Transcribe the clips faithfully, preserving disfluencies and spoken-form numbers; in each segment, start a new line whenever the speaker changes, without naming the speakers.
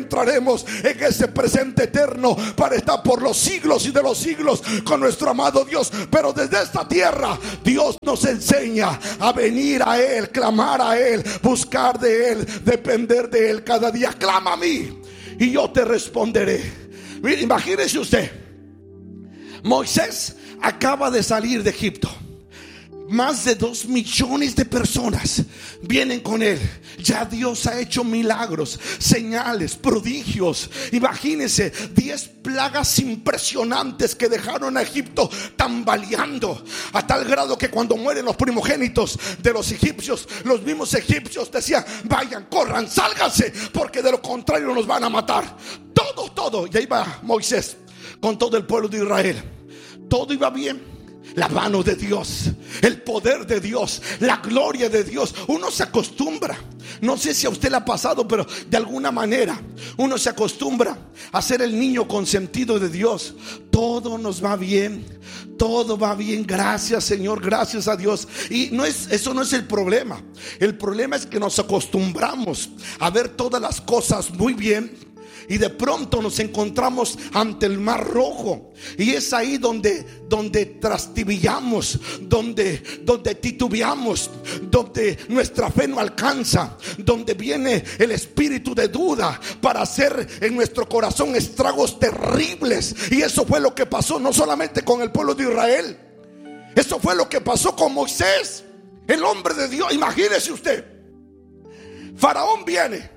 entraremos en ese presente eterno para estar por los siglos y de los siglos con nuestro amado Dios. Pero desde esta tierra Dios nos enseña a venir a Él, clamar a Él, buscar de Él, depender de Él cada día. Clama a mí y yo te responderé. Mire, imagínese usted, Moisés acaba de salir de Egipto. Más de dos millones de personas vienen con él. Ya Dios ha hecho milagros, señales, prodigios. Imagínense, diez plagas impresionantes que dejaron a Egipto tambaleando, a tal grado que cuando mueren los primogénitos de los egipcios, los mismos egipcios decían: vayan, corran, sálganse, porque de lo contrario nos van a matar. Todo, todo. Y ahí va Moisés con todo el pueblo de Israel. Todo iba bien. La mano de Dios, el poder de Dios, la gloria de Dios. Uno se acostumbra. No sé si a usted le ha pasado, pero de alguna manera uno se acostumbra a ser el niño consentido de Dios. Todo nos va bien, todo va bien, gracias Señor, gracias a Dios. Y no es, eso no es el problema. El problema es que nos acostumbramos a ver todas las cosas muy bien, y de pronto nos encontramos ante el mar rojo. Y es ahí donde, donde trastabillamos, donde, donde titubeamos, donde nuestra fe no alcanza, donde viene el espíritu de duda para hacer en nuestro corazón estragos terribles. Y eso fue lo que pasó no solamente con el pueblo de Israel, eso fue lo que pasó con Moisés, el hombre de Dios. Imagínese usted, Faraón viene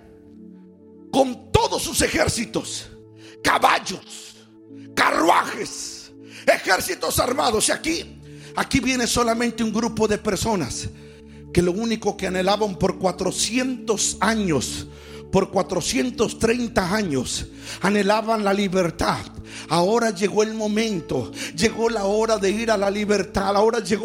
con todos sus ejércitos, caballos, carruajes, ejércitos armados. Y aquí, aquí viene solamente un grupo de personas que lo único que anhelaban por cuatrocientos años, por cuatrocientos treinta años, anhelaban la libertad. Ahora llegó el momento, llegó la hora de ir a la libertad. Ahora llegó